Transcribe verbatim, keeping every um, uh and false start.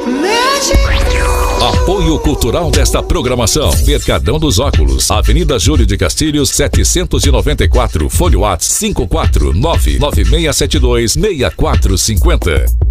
Apoio cultural desta programação: Mercadão dos Óculos, Avenida Júlio de Castilhos, setecentos e noventa e quatro, Folha Whats cinco quatro nove nove seis sete dois seis quatro cinco zero.